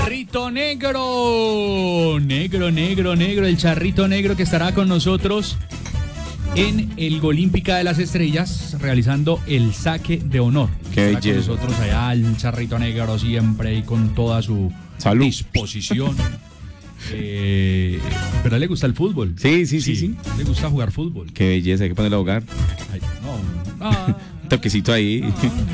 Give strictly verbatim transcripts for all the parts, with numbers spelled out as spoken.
Charrito negro, negro, negro, negro, el charrito negro que estará con nosotros en el Golímpica de las Estrellas realizando el saque de honor. Qué estará belleza. con nosotros allá el charrito negro siempre y con toda su Salud. disposición. eh, pero a él le gusta el fútbol. Sí, sí, sí, sí. Le gusta jugar fútbol. Qué belleza, hay que ponerlo a jugar. Ay, no. Ah. Un toquecito ahí.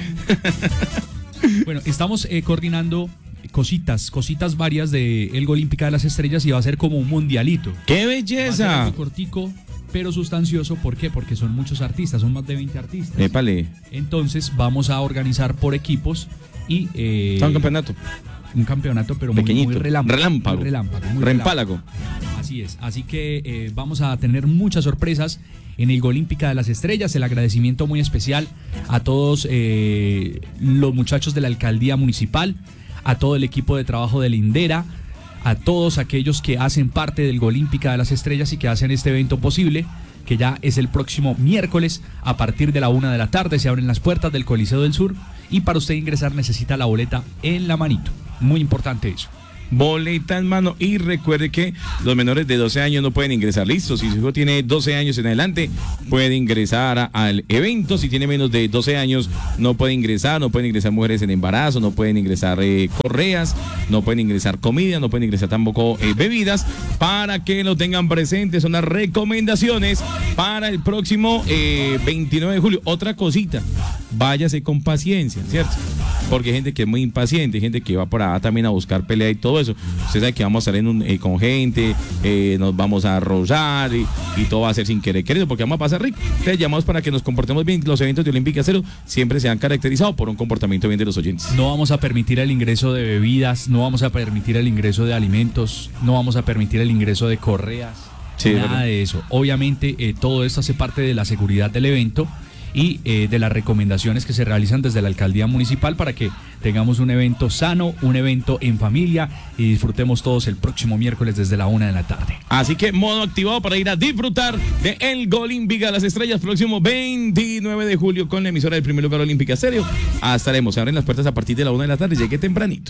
Bueno, estamos eh, coordinando cositas, cositas varias de el Golímpica de las Estrellas y va a ser como un mundialito. ¡Qué Va a belleza! ser algo cortico, pero sustancioso. ¿Por qué? Porque son muchos artistas, son más de veinte artistas. Épale. Entonces vamos a organizar por equipos y... Eh, Está un campeonato. Un campeonato, pero muy, Pequeñito. muy relámpago. Relámpago. Muy relámpago, muy Reempálago. relámpago. Así es. Así que eh, vamos a tener muchas sorpresas en el Golímpica de las Estrellas. El agradecimiento muy especial a todos eh, los muchachos de la alcaldía municipal, a todo el equipo de trabajo de Lindera, a todos aquellos que hacen parte del Golímpica de las Estrellas y que hacen este evento posible, que ya es el próximo miércoles a partir de la una de la tarde. Se abren las puertas del Coliseo del Sur y para usted ingresar necesita la boleta en la manito. Muy importante eso. Boleta en mano. Y recuerde que los menores de doce años no pueden ingresar. Listo, si su hijo tiene doce años en adelante, puede ingresar a- al evento. Si tiene menos de doce años, no puede ingresar. No pueden ingresar mujeres en embarazo, no pueden ingresar eh, correas, no pueden ingresar comida, no pueden ingresar tampoco eh, bebidas. Para que lo tengan presente, son las recomendaciones para el próximo eh, veintinueve de julio. Otra cosita, váyase con paciencia, ¿cierto? Porque hay gente que es muy impaciente, hay gente que va por allá también a buscar pelea y todo eso. Usted sabe que vamos a salir en un, eh, con gente, eh, nos vamos a arrollar y, y todo va a ser sin querer querido, porque vamos a pasar rico. Entonces llamamos para que nos comportemos bien. Los eventos de Olímpica Cero siempre se han caracterizado por un comportamiento bien de los oyentes. No vamos a permitir el ingreso de bebidas, no vamos a permitir el ingreso de alimentos, no vamos a permitir el ingreso de correas, Sí, nada verdad. de eso. Obviamente eh, todo esto hace parte de la seguridad del evento y eh, de las recomendaciones que se realizan desde la alcaldía municipal para que tengamos un evento sano, un evento en familia y disfrutemos todos el próximo miércoles desde la una de la tarde. Así que modo activado para ir a disfrutar de el Golímpica de las Estrellas próximo veintinueve de julio con la emisora del primer lugar Olímpica Serio. Ah, estaremos, se abren las puertas a partir de la una de la tarde. Llegue tempranito.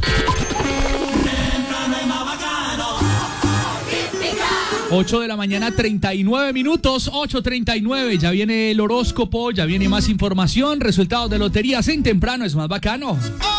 ocho de la mañana, treinta y nueve minutos, ocho treinta y nueve. Ya viene el horóscopo, ya viene más información, resultados de loterías en temprano, es más bacano.